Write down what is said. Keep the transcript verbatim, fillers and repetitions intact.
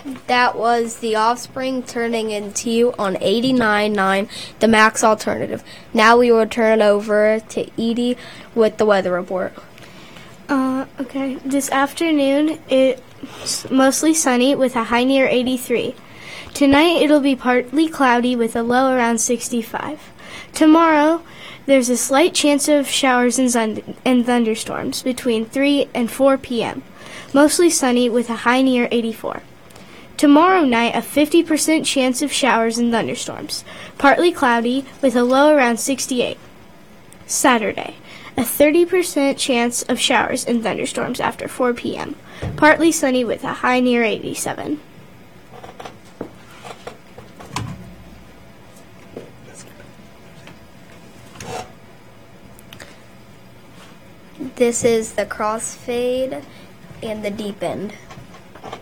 That was The Offspring turning into You on eighty-nine point nine, the Max Alternative. Now we will turn it over to Edie with the weather report. Uh, okay. This afternoon, it's mostly sunny with a high near eighty-three. Tonight, it'll be partly cloudy with a low around sixty-five. Tomorrow, there's a slight chance of showers and, sun- and thunderstorms between three and four p.m. Mostly sunny with a high near eighty-four. Tomorrow night, a fifty percent chance of showers and thunderstorms. Partly cloudy with a low around sixty-eight. Saturday, a thirty percent chance of showers and thunderstorms after four p.m. Partly sunny with a high near eighty-seven. This is the crossfade and the deep end.